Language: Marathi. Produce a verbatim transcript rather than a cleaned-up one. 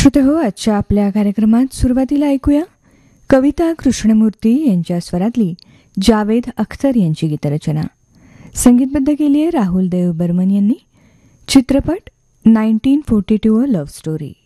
श्रोतेहो, आजच्या आपल्या कार्यक्रमात सुरुवातीला ऐकूया कविता कृष्णमूर्ती यांच्या स्वरातली जावेद अख्तर यांची गीतरचना. संगीतबद्ध केली आहे राहुल देव बर्मन यांनी. चित्रपट nineteen forty to a love story.